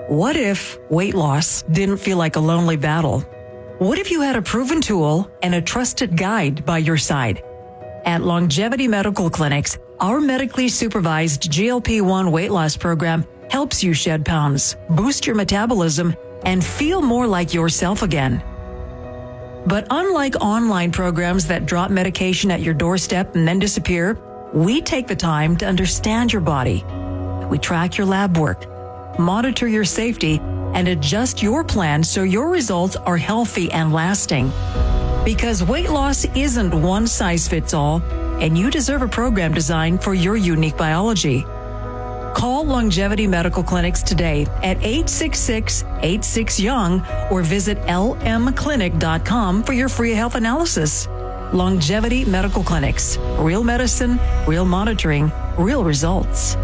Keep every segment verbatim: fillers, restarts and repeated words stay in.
What if weight loss didn't feel like a lonely battle? What if you had a proven tool and a trusted guide by your side? At Longevity Medical Clinics, our medically supervised G L P one weight loss program helps you shed pounds, boost your metabolism, and feel more like yourself again. But unlike online programs that drop medication at your doorstep and then disappear, we take the time to understand your body. We track your lab work, monitor your safety, and adjust your plan so your results are healthy and lasting. Because weight loss isn't one size fits all, and you deserve a program designed for your unique biology. Call Longevity Medical Clinics today at eight six six, eight six, young or visit L M clinic dot com for your free health analysis. Longevity Medical Clinics. Real medicine, real monitoring, real results.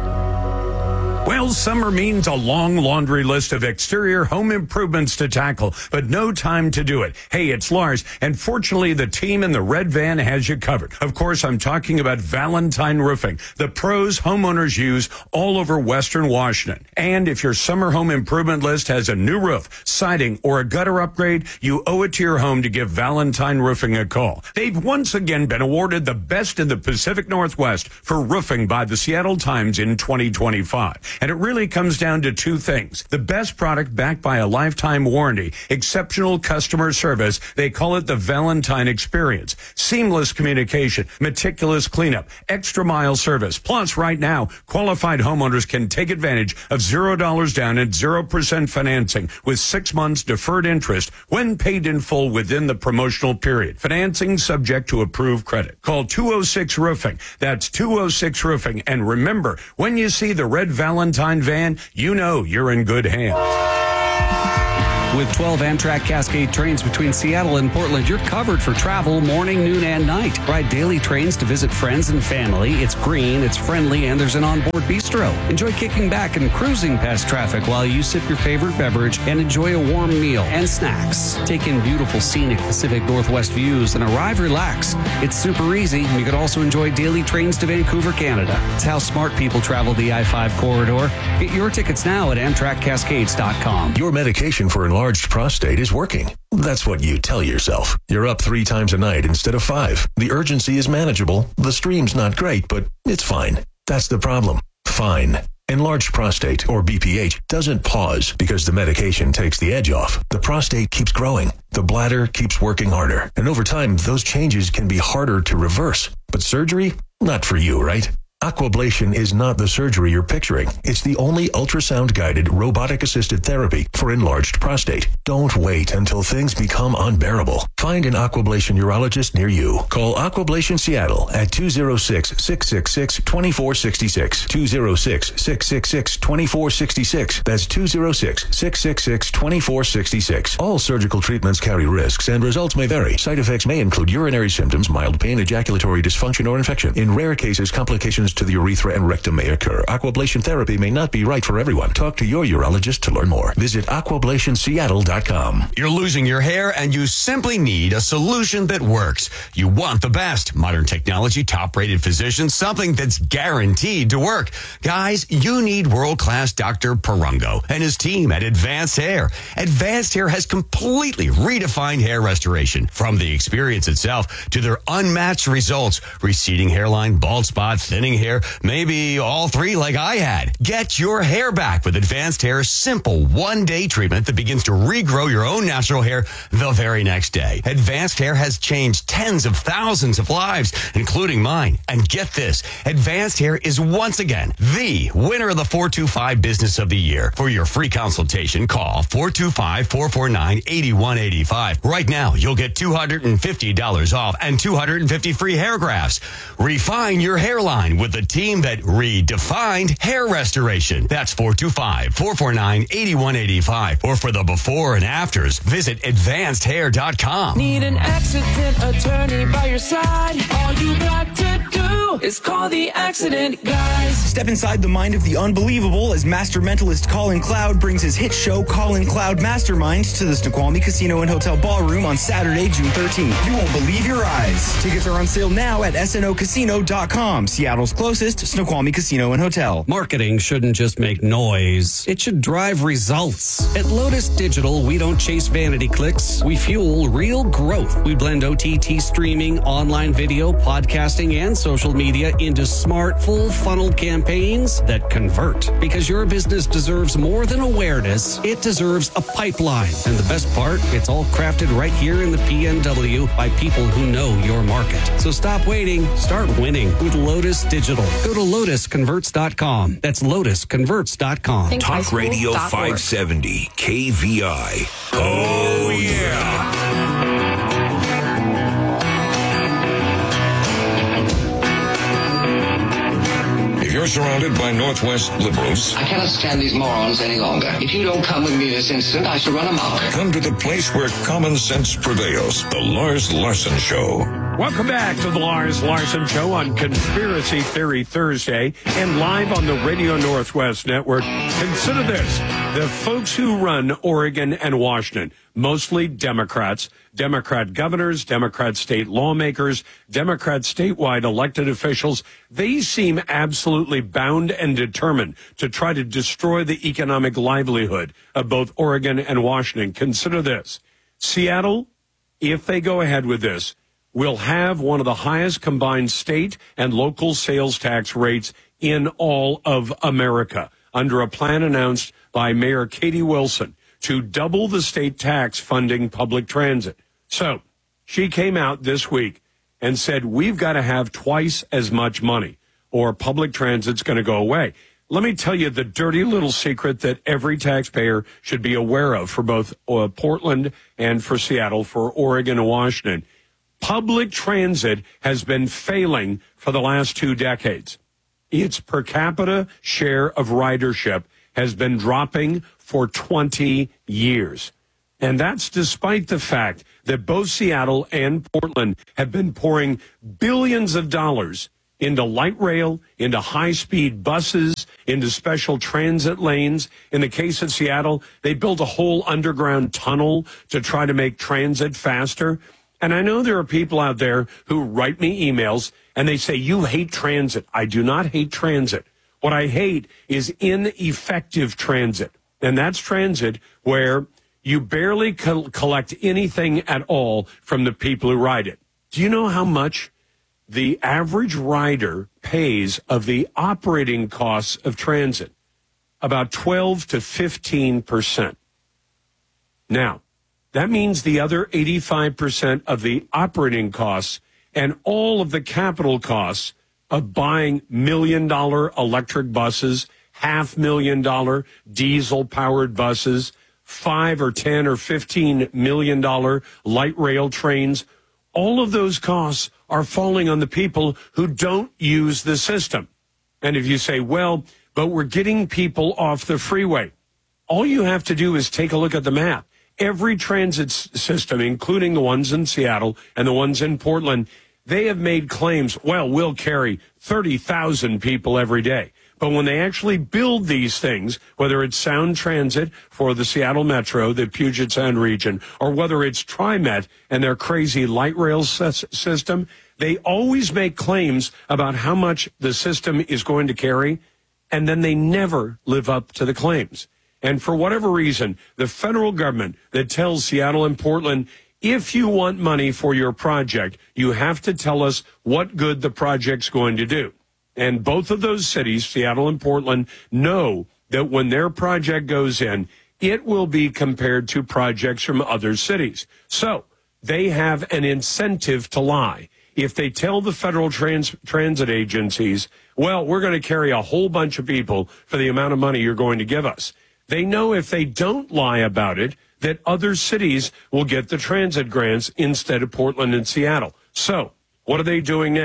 Well, summer means a long laundry list of exterior home improvements to tackle, but no time to do it. Hey, it's Lars, and fortunately, the team in the red van has you covered. Of course, I'm talking about Valentine Roofing, the pros homeowners use all over Western Washington. And if your summer home improvement list has a new roof, siding, or a gutter upgrade, you owe it to your home to give Valentine Roofing a call. They've once again been awarded the best in the Pacific Northwest for roofing by the Seattle Times in twenty twenty-five. And it really comes down to two things. The best product backed by a lifetime warranty, exceptional customer service. They call it the Valentine Experience. Seamless communication, meticulous cleanup, extra mile service. Plus, right now, qualified homeowners can take advantage of zero dollars down and zero percent financing with six months deferred interest when paid in full within the promotional period. Financing subject to approved credit. Call two oh six roofing. That's two oh six roofing. And remember, when you see the red Valentine van, you know you're in good hands. With twelve Amtrak Cascade trains between Seattle and Portland, you're covered for travel morning, noon, and night. Ride daily trains to visit friends and family. It's green, it's friendly, and there's an onboard bistro. Enjoy kicking back and cruising past traffic while you sip your favorite beverage and enjoy a warm meal and snacks. Take in beautiful scenic Pacific Northwest views and arrive relaxed. It's super easy. You could also enjoy daily trains to Vancouver, Canada. It's how smart people travel the I five corridor. Get your tickets now at Amtrak Cascades dot com. Your medication for enlarged prostate is working. That's what you tell yourself. You're up three times a night instead of five. The urgency is manageable. The stream's not great, but it's fine. That's the problem. Fine. Enlarged prostate, or B P H, doesn't pause because the medication takes the edge off. The prostate keeps growing. The bladder keeps working harder. And over time, those changes can be harder to reverse. But surgery? Not for you, right? Aquablation is not the surgery you're picturing. It's the only ultrasound-guided, robotic-assisted therapy for enlarged prostate. Don't wait until things become unbearable. Find an Aquablation urologist near you. Call Aquablation Seattle at two oh six, six six six, two four six six. two oh six, six six six, two four six six. That's two oh six, six six six, two four six six. All surgical treatments carry risks and results may vary. Side effects may include urinary symptoms, mild pain, ejaculatory dysfunction, or infection. In rare cases, complications to the urethra and rectum may occur. Aquablation therapy may not be right for everyone. Talk to your urologist to learn more. Visit aquablation seattle dot com. You're losing your hair and you simply need a solution that works. You want the best. Modern technology, top-rated physicians, something that's guaranteed to work. Guys, you need world-class Doctor Perungo and his team at Advanced Hair. Advanced Hair has completely redefined hair restoration. From the experience itself to their unmatched results. Receding hairline, bald spot, thinning hair, maybe all three like I had. Get your hair back with Advanced Hair's simple one-day treatment that begins to regrow your own natural hair the very next day. Advanced Hair has changed tens of thousands of lives, including mine. And get this, Advanced Hair is once again the winner of the four two five Business of the Year. For your free consultation, call four two five, four four nine, eight one eight five. Right now, you'll get two hundred fifty dollars off and two hundred fifty free hair grafts. Refine your hairline with the team that redefined hair restoration. That's four two five, four four nine, eight one eight five. Or for the before and afters, visit advanced hair dot com. Need an accident attorney by your side? All you got to do do is call the Accident Guys. Step inside the mind of the unbelievable as master mentalist Colin Cloud brings his hit show Colin Cloud Mastermind to the Snoqualmie Casino and Hotel Ballroom on Saturday, June thirteenth. You won't believe your eyes. Tickets are on sale now at S N O casino dot com, Seattle's closest Snoqualmie Casino and Hotel. Marketing shouldn't just make noise. It should drive results. At Lotus Digital, we don't chase vanity clicks. We fuel real growth. We blend O T T streaming, online video, podcasting, and social media into smart, full funnel campaigns that convert. Because your business deserves more than awareness, it deserves a pipeline. And the best part, it's all crafted right here in the P N W by people who know your market. So stop waiting, start winning with Lotus Digital. Go to lotus converts dot com. That's lotus converts dot com. Talk Radio five seventy, K V I. Oh, yeah. If you're surrounded by Northwest liberals, I cannot stand these morons any longer. If you don't come with me this instant, I shall run amok. Come to the place where common sense prevails. The Lars Larson Show. Welcome back to the Lars Larson Show on Conspiracy Theory Thursday and live on the Radio Northwest Network. Consider this. The folks who run Oregon and Washington, mostly Democrats, Democrat governors, Democrat state lawmakers, Democrat statewide elected officials, they seem absolutely bound and determined to try to destroy the economic livelihood of both Oregon and Washington. Consider this. Seattle, if they go ahead with this, will have one of the highest combined state and local sales tax rates in all of America under a plan announced by Mayor Katie Wilson to double the state tax funding public transit. So she came out this week and said, we've got to have twice as much money or public transit's going to go away. Let me tell you the dirty little secret that every taxpayer should be aware of for both uh, Portland and for Seattle, for Oregon and Washington. Public transit has been failing for the last two decades. Its per capita share of ridership has been dropping for twenty years. And that's despite the fact that both Seattle and Portland have been pouring billions of dollars into light rail, into high-speed buses, into special transit lanes. In the case of Seattle, they built a whole underground tunnel to try to make transit faster. And I know there are people out there who write me emails and they say, you hate transit. I do not hate transit. What I hate is ineffective transit. And that's transit where you barely co- collect anything at all from the people who ride it. Do you know how much the average rider pays of the operating costs of transit? About twelve to fifteen percent. Now, that means the other eighty-five percent of the operating costs and all of the capital costs of buying million-dollar electric buses, half-million dollar diesel-powered buses, five or ten or fifteen million dollar light rail trains, all of those costs are falling on the people who don't use the system. And if you say, well, but we're getting people off the freeway, all you have to do is take a look at the map. Every transit s- system, including the ones in Seattle and the ones in Portland, they have made claims, well, we'll carry thirty thousand people every day. But when they actually build these things, whether it's Sound Transit for the Seattle Metro, the Puget Sound region, or whether it's TriMet and their crazy light rail s- system, they always make claims about how much the system is going to carry, and then they never live up to the claims. And for whatever reason, the federal government that tells Seattle and Portland, if you want money for your project, you have to tell us what good the project's going to do. And both of those cities, Seattle and Portland, know that when their project goes in, it will be compared to projects from other cities. So they have an incentive to lie. If they tell the federal trans- transit agencies, well, we're going to carry a whole bunch of people for the amount of money you're going to give us, they know if they don't lie about it, that other cities will get the transit grants instead of Portland and Seattle. So what are they doing now?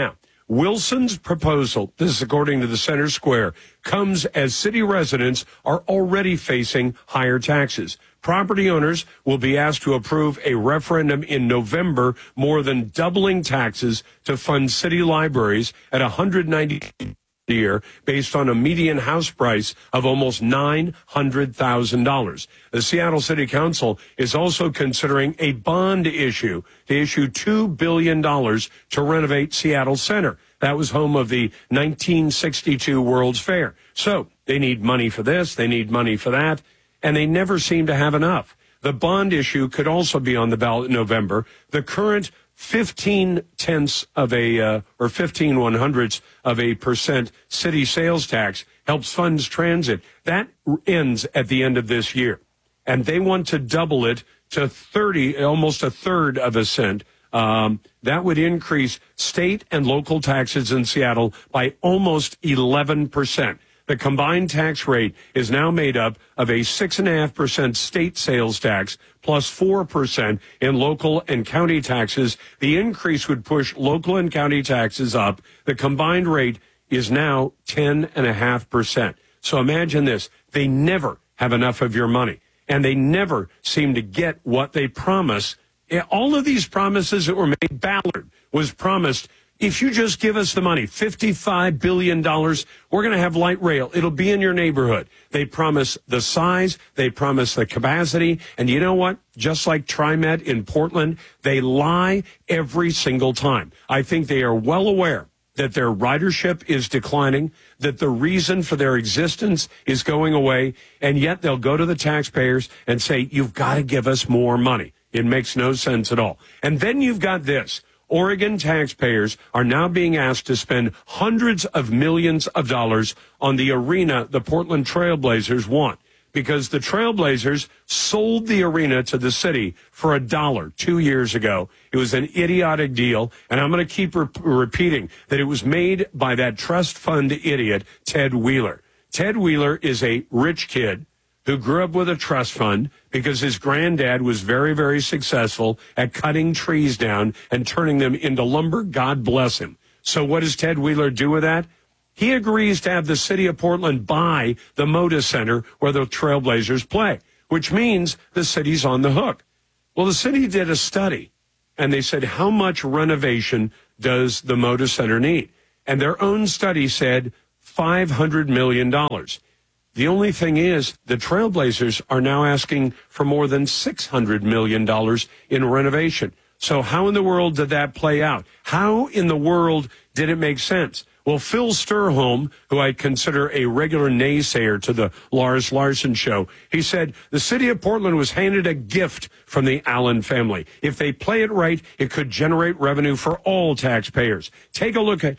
Wilson's proposal, this is according to the Center Square, comes as city residents are already facing higher taxes. Property owners will be asked to approve a referendum in November, more than doubling taxes to fund city libraries at one hundred ninety dollars a year, based on a median house price of almost nine hundred thousand dollars. The Seattle City Council is also considering a bond issue to issue two billion dollars to renovate Seattle Center. That was home of the nineteen sixty-two World's Fair. So they need money for this, they need money for that, and they never seem to have enough. The bond issue could also be on the ballot in November. The current fifteen tenths of a, uh, or fifteen one hundredths of a percent city sales tax helps fund transit. That ends at the end of this year. And they want to double it to thirty, almost a third of a cent. Um, that would increase state and local taxes in Seattle by almost eleven percent. The combined tax rate is now made up of a six point five percent state sales tax plus four percent in local and county taxes. The increase would push local and county taxes up. The combined rate is now ten point five percent. So imagine this. They never have enough of your money, and they never seem to get what they promise. All of these promises that were made, Ballard was promised, if you just give us the money, fifty-five billion dollars, we're going to have light rail. It'll be in your neighborhood. They promise the size. They promise the capacity. And you know what? Just like TriMet in Portland, they lie every single time. I think they are well aware that their ridership is declining, that the reason for their existence is going away, and yet they'll go to the taxpayers and say, you've got to give us more money. It makes no sense at all. And then you've got this. Oregon taxpayers are now being asked to spend hundreds of millions of dollars on the arena the Portland Trailblazers want, because the Trailblazers sold the arena to the city for a dollar two years ago. It was an idiotic deal, and I'm going to keep re- repeating that it was made by that trust fund idiot, Ted Wheeler. Ted Wheeler is a rich kid who grew up with a trust fund because his granddad was very, very successful at cutting trees down and turning them into lumber. God bless him. So what does Ted Wheeler do with that? He agrees to have the city of Portland buy the Moda Center where the Trailblazers play, which means the city's on the hook. Well, the city did a study, and they said, how much renovation does the Moda Center need? And their own study said five hundred million dollars. The only thing is, the Trailblazers are now asking for more than six hundred million dollars in renovation. So how in the world did that play out? How in the world did it make sense? Well, Phil Sturholm, who I consider a regular naysayer to the Lars Larson show, he said the city of Portland was handed a gift from the Allen family. If they play it right, it could generate revenue for all taxpayers. Take a look at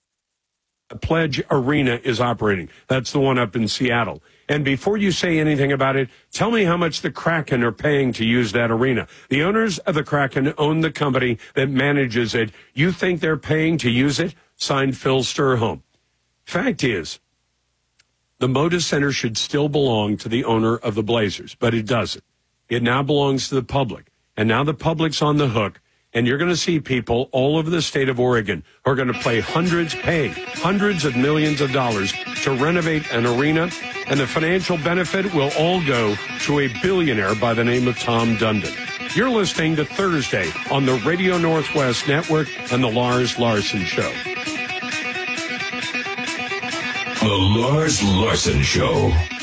Pledge Arena is operating. That's the one up in Seattle. And before you say anything about it, tell me how much the Kraken are paying to use that arena. The owners of the Kraken own the company that manages it. You think they're paying to use it? Signed, Phil Sturholm. Fact is, the Moda Center should still belong to the owner of the Blazers, but it doesn't. It now belongs to the public. And now the public's on the hook. And you're going to see people all over the state of Oregon who are going to pay hundreds, pay hundreds of millions of dollars to renovate an arena. And the financial benefit will all go to a billionaire by the name of Tom Dundon. You're listening to Thursday on the Radio Northwest Network and the Lars Larson Show. The Lars Larson Show.